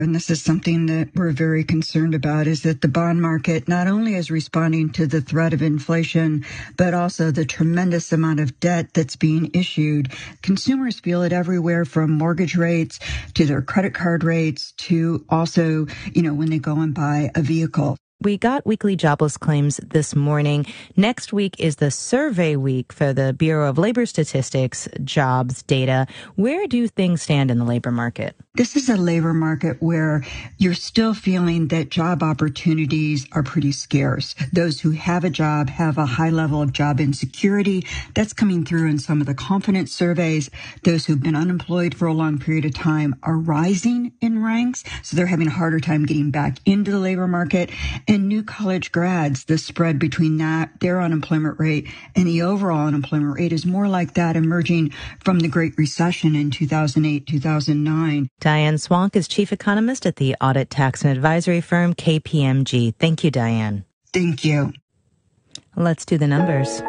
And this is something that we're very concerned about, is that the bond market not only is responding to the threat of inflation, but also the tremendous amount of debt that's being issued. Consumers feel it everywhere, from mortgage rates to their credit card rates to also, when they go and buy a vehicle. We got weekly jobless claims this morning. Next week is the survey week for the Bureau of Labor Statistics jobs data. Where do things stand in the labor market? This is a labor market where you're still feeling that job opportunities are pretty scarce. Those who have a job have a high level of job insecurity. That's coming through in some of the confidence surveys. Those who've been unemployed for a long period of time are rising in ranks, so they're having a harder time getting back into the labor market. And new college grads, the spread between their unemployment rate and the overall unemployment rate is more like that emerging from the Great Recession in 2008, 2009. Diane Swank is chief economist at the audit, tax, and advisory firm KPMG. Thank you, Diane. Thank you. Let's do the numbers.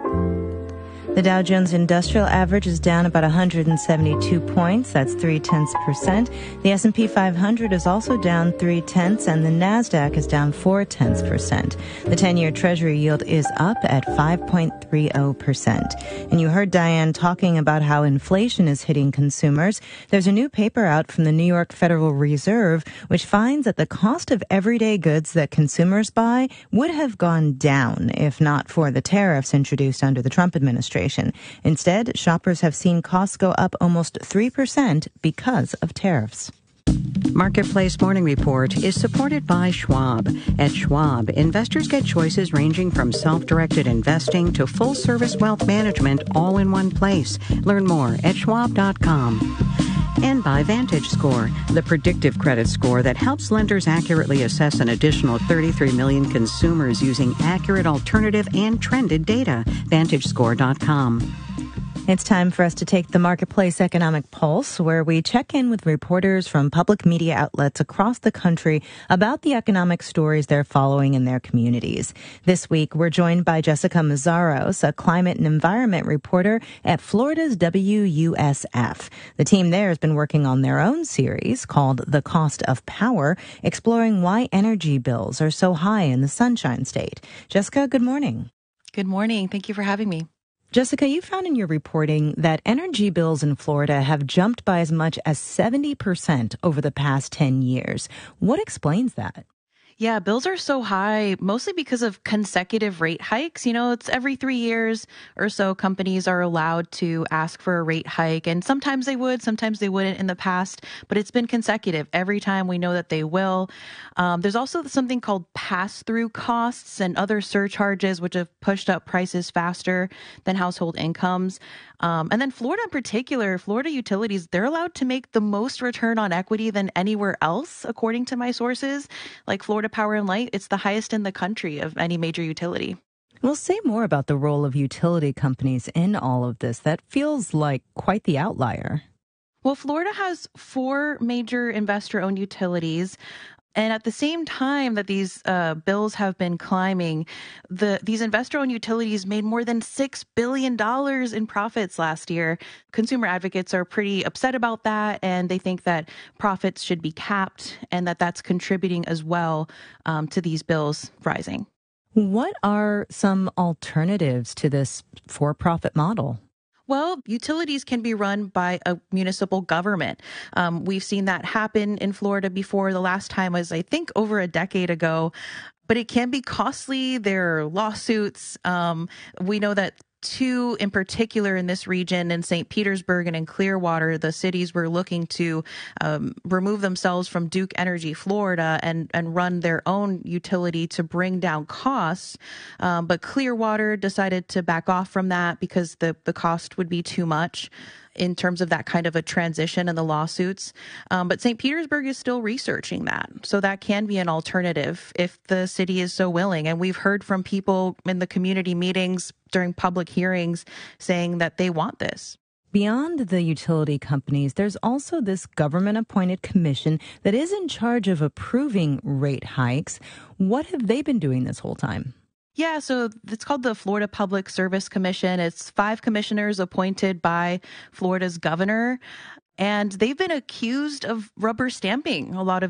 The Dow Jones Industrial Average is down about 172 points. That's 0.3%. The S&P 500 is also down 0.3, and the Nasdaq is down 0.4%. The 10-year Treasury yield is up at 5.30%. And you heard Diane talking about how inflation is hitting consumers. There's a new paper out from the New York Federal Reserve, which finds that the cost of everyday goods that consumers buy would have gone down if not for the tariffs introduced under the Trump administration. Instead, shoppers have seen costs go up almost 3% because of tariffs. Marketplace Morning Report is supported by Schwab. At Schwab, investors get choices ranging from self-directed investing to full-service wealth management all in one place. Learn more at schwab.com. And by VantageScore, the predictive credit score that helps lenders accurately assess an additional 33 million consumers using accurate alternative and trended data. VantageScore.com. It's time for us to take the Marketplace Economic Pulse, where we check in with reporters from public media outlets across the country about the economic stories they're following in their communities. This week, we're joined by Jessica Mazzaros, a climate and environment reporter at Florida's WUSF. The team there has been working on their own series called The Cost of Power, exploring why energy bills are so high in the Sunshine State. Jessica, good morning. Good morning. Thank you for having me. Jessica, you found in your reporting that energy bills in Florida have jumped by as much as 70% over the past 10 years. What explains that? Yeah, bills are so high, mostly because of consecutive rate hikes. It's every 3 years or so companies are allowed to ask for a rate hike. And sometimes they would, sometimes they wouldn't in the past, but it's been consecutive. Every time we know that they will. There's also something called pass-through costs and other surcharges, which have pushed up prices faster than household incomes. And then Florida in particular, Florida utilities, they're allowed to make the most return on equity than anywhere else, according to my sources. Like Florida Power and Light, it's the highest in the country of any major utility. Well, say more about the role of utility companies in all of this. That feels like quite the outlier. Well, Florida has 4 major investor-owned utilities. And at the same time that these bills have been climbing, these investor-owned utilities made more than $6 billion in profits last year. Consumer advocates are pretty upset about that, and they think that profits should be capped and that that's contributing as well to these bills rising. What are some alternatives to this for-profit model? Well, utilities can be run by a municipal government. We've seen that happen in Florida before. The last time was, I think, over a decade ago. But it can be costly. There are lawsuits. We know that 2 in particular in this region, in St. Petersburg and in Clearwater, the cities were looking to remove themselves from Duke Energy Florida and run their own utility to bring down costs. But Clearwater decided to back off from that because the cost would be too much in terms of that kind of a transition and the lawsuits. But St. Petersburg is still researching that. So that can be an alternative if the city is so willing. And we've heard from people in the community meetings during public hearings saying that they want this. Beyond the utility companies, there's also this government-appointed commission that is in charge of approving rate hikes. What have they been doing this whole time? Yeah, so it's called the Florida Public Service Commission. It's 5 commissioners appointed by Florida's governor. And they've been accused of rubber stamping a lot of